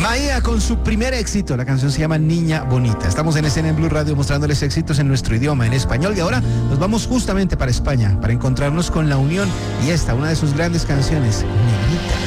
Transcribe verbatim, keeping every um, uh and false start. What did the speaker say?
Maía con su primer éxito, la canción se llama Niña Bonita. Estamos en Escena en Blue Radio mostrándoles éxitos en nuestro idioma, en español, y ahora nos vamos justamente para España para encontrarnos con La Unión y esta, una de sus grandes canciones, Nenita.